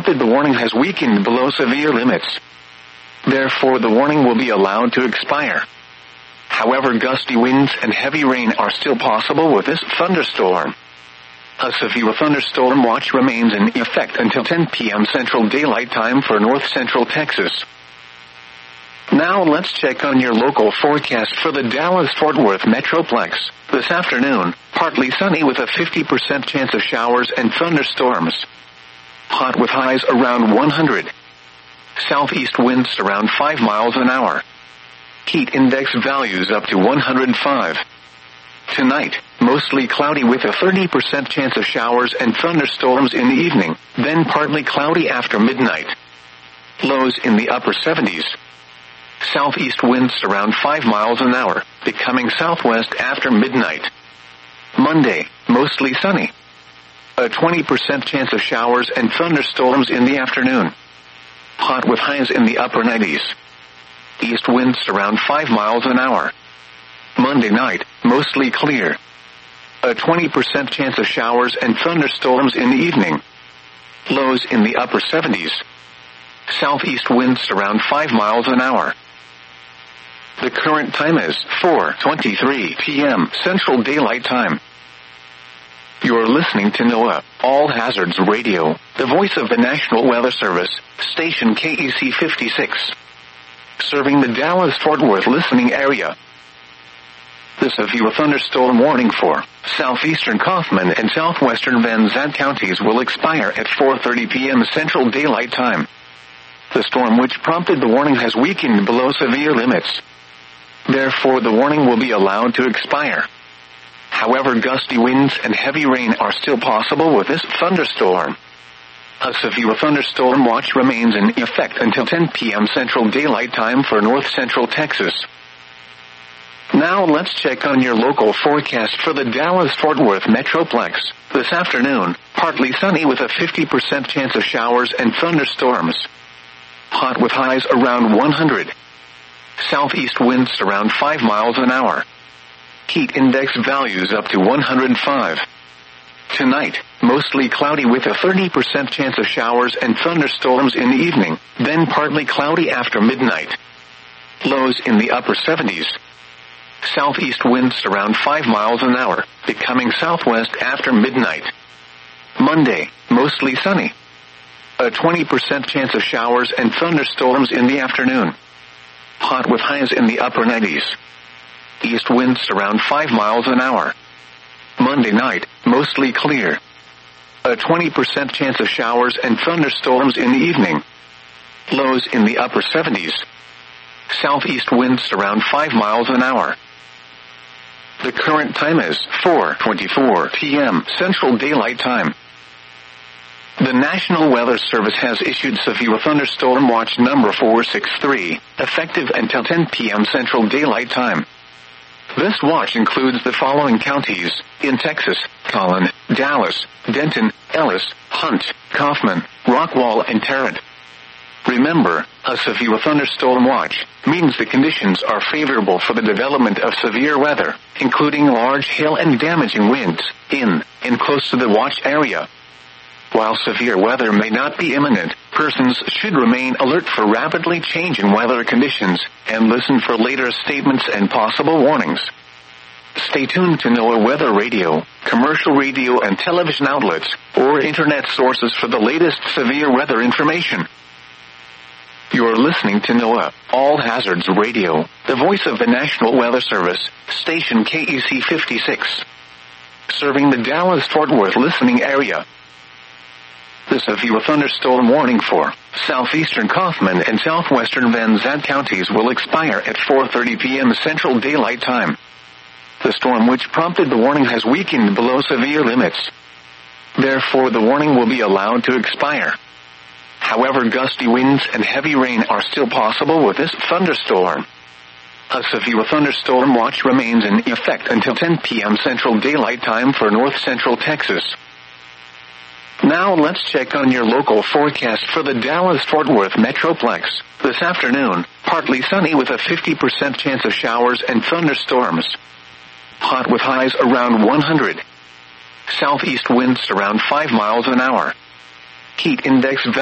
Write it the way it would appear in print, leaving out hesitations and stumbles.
prompted the warning has weakened below severe limits. Therefore, the warning will be allowed to expire. However, gusty winds and heavy rain are still possible with this thunderstorm. A severe thunderstorm watch remains in effect until 10 p.m. Central Daylight Time for north central Texas. Now let's check on your local forecast for the Dallas-Fort Worth Metroplex. This afternoon, partly sunny with a 50% chance of showers and thunderstorms. Hot with highs around 100. Southeast winds around 5 miles an hour. Heat index values up to 105. Tonight, mostly cloudy with a 30% chance of showers and thunderstorms in the evening, then partly cloudy after midnight. Lows in the upper 70s. Southeast winds around 5 miles an hour, becoming southwest after midnight. Monday, mostly sunny. A 20% chance of showers and thunderstorms in the afternoon. Hot with highs in the upper 90s. East winds around 5 miles an hour. Monday night, mostly clear. A 20% chance of showers and thunderstorms in the evening. Lows in the upper 70s. Southeast winds around 5 miles an hour. The current time is 4:23 p.m. Central Daylight Time. You're listening to NOAA, All Hazards Radio, the voice of the National Weather Service, station KEC 56. Serving the Dallas-Fort Worth listening area. The severe thunderstorm warning for southeastern Kaufman and southwestern Van Zandt counties will expire at 4:30 p.m. Central Daylight Time. The storm which prompted the warning has weakened below severe limits. Therefore, the warning will be allowed to expire. However, gusty winds and heavy rain are still possible with this thunderstorm. A severe thunderstorm watch remains in effect until 10 p.m. Central Daylight Time for north central Texas. Now let's check on your local forecast for the Dallas-Fort Worth Metroplex. This afternoon, partly sunny with a 50% chance of showers and thunderstorms. Hot with highs around 100. Southeast winds around 5 miles an hour. Heat index values up to 105. Tonight, mostly cloudy with a 30% chance of showers and thunderstorms in the evening, then partly cloudy after midnight. Lows in the upper 70s. Southeast winds around 5 miles an hour, becoming southwest after midnight. Monday, mostly sunny. A 20% chance of showers and thunderstorms in the afternoon. Hot with highs in the upper 90s. East winds around 5 miles an hour. Monday night, mostly clear. A 20% chance of showers and thunderstorms in the evening. Lows in the upper 70s. Southeast winds around 5 miles an hour. The current time is 4:24 p.m. Central Daylight Time. The National Weather Service has issued severe thunderstorm watch number 463, effective until 10 p.m. Central Daylight Time. This watch includes the following counties in Texas: Collin, Dallas, Denton, Ellis, Hunt, Kaufman, Rockwall, and Tarrant. Remember, a severe thunderstorm watch means the conditions are favorable for the development of severe weather, including large hail and damaging winds, in and close to the watch area. While severe weather may not be imminent, persons should remain alert for rapidly changing weather conditions and listen for later statements and possible warnings. Stay tuned to NOAA Weather Radio, commercial radio and television outlets, or internet sources for the latest severe weather information. You're listening to NOAA, All Hazards Radio, the voice of the National Weather Service, station KEC 56. Serving the Dallas-Fort Worth listening area. The severe thunderstorm warning for southeastern Kaufman and southwestern Van Zandt counties will expire at 4:30 p.m. Central Daylight Time. The storm which prompted the warning has weakened below severe limits. Therefore, the warning will be allowed to expire. However, gusty winds and heavy rain are still possible with this thunderstorm. A severe thunderstorm watch remains in effect until 10 p.m. Central Daylight Time for north central Texas. Now let's check on your local forecast for the Dallas-Fort Worth Metroplex. This afternoon, partly sunny with a 50% chance of showers and thunderstorms. Hot with highs around 100. Southeast winds around 5 miles an hour. Heat index